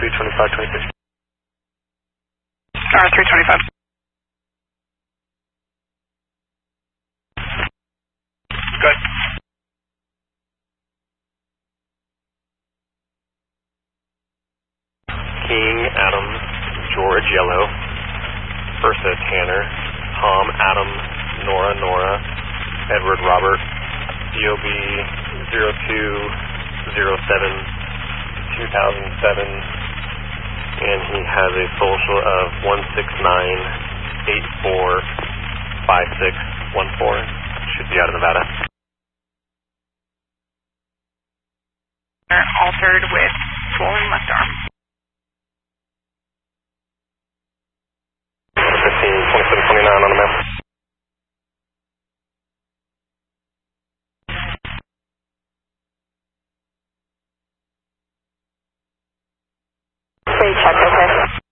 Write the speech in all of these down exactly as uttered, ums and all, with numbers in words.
three twenty-five twenty-six. R three twenty-five. Good. King, Adam, George, Yellow, Ursa, Tanner, Tom, Adam, Nora, Nora, Edward, Robert, D O B zero two zero seven two thousand seven, and he has a social of one six nine eight four five six one four. Should be out of Nevada. Altered with swollen left arm. fifteen twenty-seven twenty-nine on the map. Say check, okay.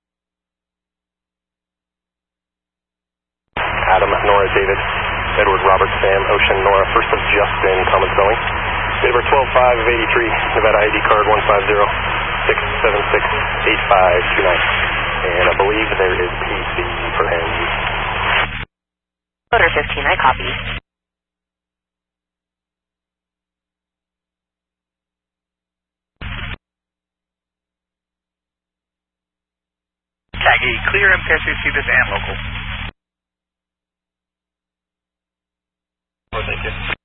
Adam, Nora, David, Edward, Robert, Sam, Ocean, Nora, first of Justin, common spelling. Date of birth twelve five of eighty-three, Nevada I D card one five zero six seven six eight five two nine. And I believe there is P C for him. Motor fifteen, I copy. Tag E, clear M K S C this and local. Oh, thank you.